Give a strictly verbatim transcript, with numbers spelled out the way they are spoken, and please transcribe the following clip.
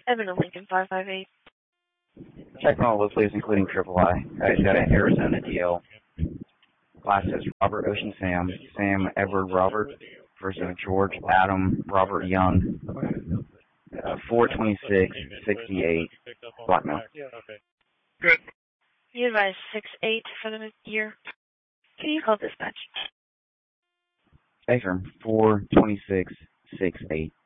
Evan to Lincoln five five eight. Check all those please, including Triple I. Guy's got an Arizona D L. Class is Robert Ocean Sam, Sam Edward Robert versus George Adam Robert Young. Uh, four twenty-six sixty-eight. Blackmail. Good. You advise six eight for the year. Can you call dispatch? Affirm. four twenty-six sixty-eight.